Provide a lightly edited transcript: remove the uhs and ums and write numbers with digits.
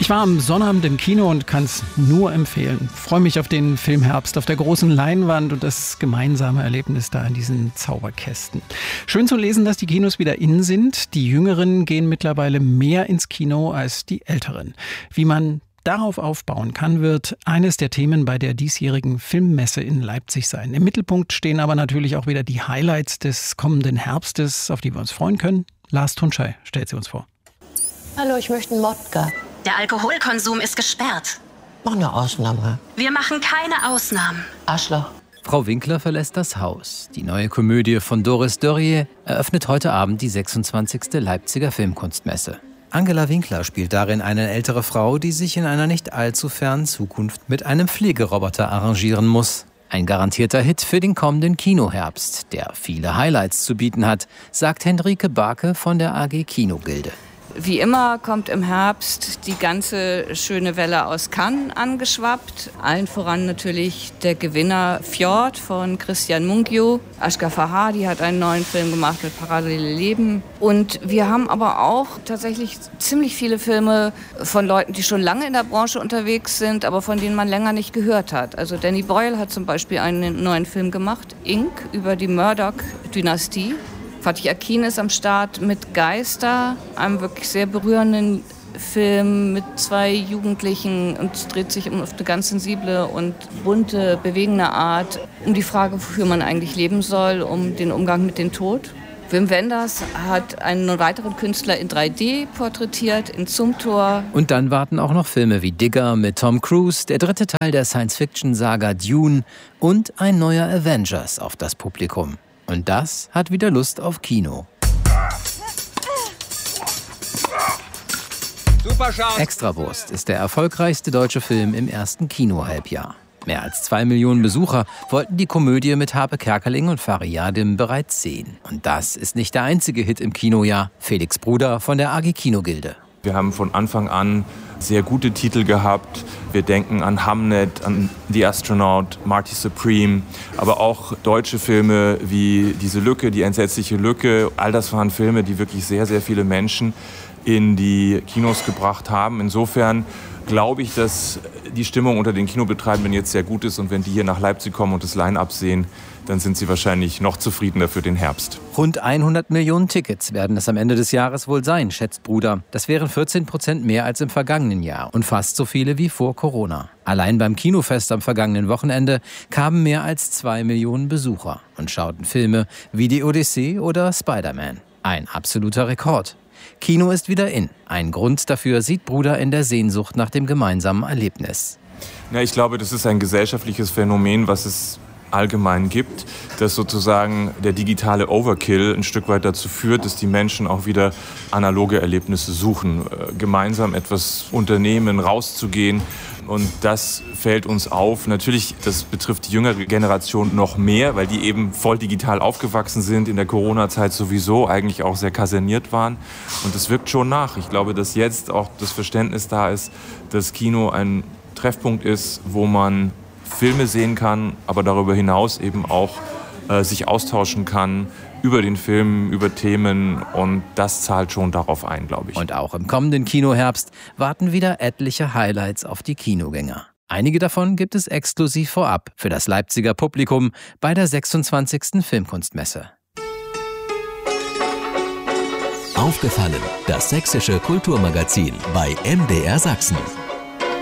Ich war am Sonnabend im Kino und kann es nur empfehlen. Freue mich auf den Film Herbst auf der großen Leinwand und das gemeinsame Erlebnis da in diesen Zauberkästen. Schön zu lesen, dass die Kinos wieder in sind. Die Jüngeren gehen mittlerweile mehr ins Kino als die Älteren. Wie man darauf aufbauen kann, wird eines der Themen bei der diesjährigen Filmmesse in Leipzig sein. Im Mittelpunkt stehen aber natürlich auch wieder die Highlights des kommenden Herbstes, auf die wir uns freuen können. Lars Tunschei stellt sie uns vor. Hallo, ich möchte einen Wodka. Der Alkoholkonsum ist gesperrt. Mach eine Ausnahme. Wir machen keine Ausnahmen. Arschloch. Frau Winkler verlässt das Haus. Die neue Komödie von Doris Dörrie eröffnet heute Abend die 26. Leipziger Filmkunstmesse. Angela Winkler spielt darin eine ältere Frau, die sich in einer nicht allzu fernen Zukunft mit einem Pflegeroboter arrangieren muss. Ein garantierter Hit für den kommenden Kinoherbst, der viele Highlights zu bieten hat, sagt Henrike Barke von der AG Kinogilde. Wie immer kommt im Herbst die ganze schöne Welle aus Cannes angeschwappt. Allen voran natürlich der Gewinner Fjord von Christian Mungiu. Ashghar Farhadi hat einen neuen Film gemacht mit Parallele Leben. Und wir haben aber auch tatsächlich ziemlich viele Filme von Leuten, die schon lange in der Branche unterwegs sind, aber von denen man länger nicht gehört hat. Also Danny Boyle hat zum Beispiel einen neuen Film gemacht, Ink, über die Murdoch-Dynastie. Fatih Akin ist am Start mit Geister, einem wirklich sehr berührenden Film mit 2 Jugendlichen und es dreht sich auf eine ganz sensible und bunte, bewegende Art um die Frage, wofür man eigentlich leben soll, um den Umgang mit dem Tod. Wim Wenders hat einen weiteren Künstler in 3D porträtiert, in Zumthor. Und dann warten auch noch Filme wie Digger mit Tom Cruise, der 3. Teil der Science-Fiction-Saga Dune und ein neuer Avengers auf das Publikum. Und das hat wieder Lust auf Kino. Extrawurst ist der erfolgreichste deutsche Film im ersten Kinohalbjahr. Mehr als 2 Millionen Besucher wollten die Komödie mit Harpe Kerkeling und Fariyadim bereits sehen. Und das ist nicht der einzige Hit im Kinojahr. Felix Bruder von der AG Kinogilde. Wir haben von Anfang an sehr gute Titel gehabt. Wir denken an Hamnet, an The Astronaut, Marty Supreme, aber auch deutsche Filme wie Diese Lücke, Die entsetzliche Lücke. All das waren Filme, die wirklich sehr, sehr viele Menschen in die Kinos gebracht haben. Insofern glaube ich, dass die Stimmung unter den Kinobetreibenden jetzt sehr gut ist und wenn die hier nach Leipzig kommen und das Line-Up sehen, dann sind sie wahrscheinlich noch zufriedener für den Herbst. Rund 100 Millionen Tickets werden es am Ende des Jahres wohl sein, schätzt Bruder. Das wären 14% mehr als im vergangenen Jahr und fast so viele wie vor Corona. Allein beim Kinofest am vergangenen Wochenende kamen mehr als 2 Millionen Besucher und schauten Filme wie Die Odyssee oder Spider-Man. Ein absoluter Rekord. Kino ist wieder in. Ein Grund dafür sieht Bruder in der Sehnsucht nach dem gemeinsamen Erlebnis. Ja, ich glaube, das ist ein gesellschaftliches Phänomen, was es allgemein gibt, dass sozusagen der digitale Overkill ein Stück weit dazu führt, dass die Menschen auch wieder analoge Erlebnisse suchen, gemeinsam etwas unternehmen, rauszugehen. Und das fällt uns auf. Natürlich, das betrifft die jüngere Generation noch mehr, weil die eben voll digital aufgewachsen sind, in der Corona-Zeit sowieso eigentlich auch sehr kaserniert waren. Und das wirkt schon nach. Ich glaube, dass jetzt auch das Verständnis da ist, dass Kino ein Treffpunkt ist, wo man Filme sehen kann, aber darüber hinaus eben auch sich austauschen kann über den Film, über Themen und das zahlt schon darauf ein, glaube ich. Und auch im kommenden Kinoherbst warten wieder etliche Highlights auf die Kinogänger. Einige davon gibt es exklusiv vorab für das Leipziger Publikum bei der 26. Filmkunstmesse. Aufgefallen, das sächsische Kulturmagazin bei MDR Sachsen.